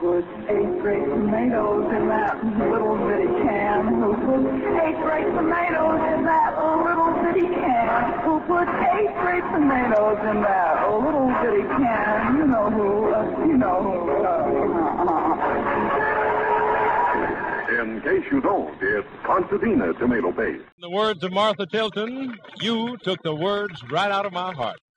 put 8 great tomatoes in that little bitty can? Who put 8 great tomatoes in that little bitty can? Who put 8 great tomatoes in that little bitty can? You know who, you know who. In case you don't, it's Contadina tomato paste. In the words of Martha Tilton, you took the words right out of my heart.